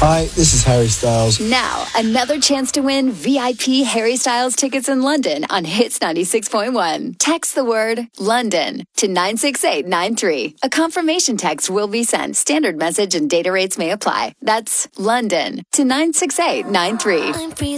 Hi, this is Harry Styles. Now, another chance to win VIP Harry Styles tickets in London on Hits 96.1. Text the word London to 96893. A confirmation text will be sent. Standard message and data rates may apply. That's London to 96893.